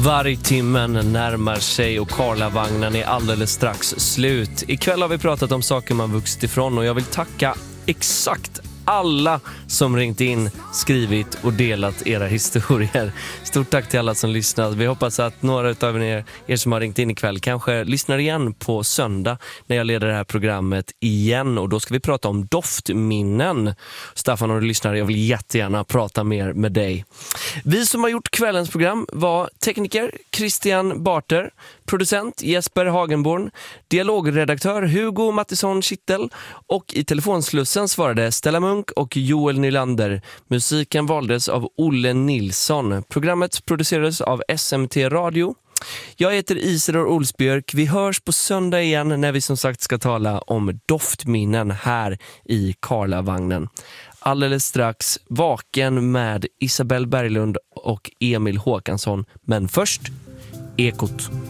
Vargtimmen närmar sig och Karlavagnen är alldeles strax slut. Ikväll har vi pratat om saker man vuxit ifrån och jag vill tacka exakt alla som ringt in, skrivit och delat era historier. Stort tack till alla som lyssnat. Vi hoppas att några av er som har ringt in ikväll kanske lyssnar igen på söndag när jag leder det här programmet igen. Och då ska vi prata om doftminnen. Staffan, om du lyssnar, jag vill jättegärna prata mer med dig. Vi som har gjort kvällens program var tekniker Christian Barter, producent Jesper Hagenborn, dialogredaktör Hugo Mattisson Kittel och i telefonslussen svarade Stella Munk och Joel Nylander. Musiken valdes av Olle Nilsson. Programmet producerades av SMT Radio. Jag heter Isidor Olsbjörk. Vi hörs på söndag igen när vi som sagt ska tala om doftminnen här i Karlavagnen. Alldeles strax Vaken med Isabelle Berglund och Emil Håkansson. Men först, Ekot.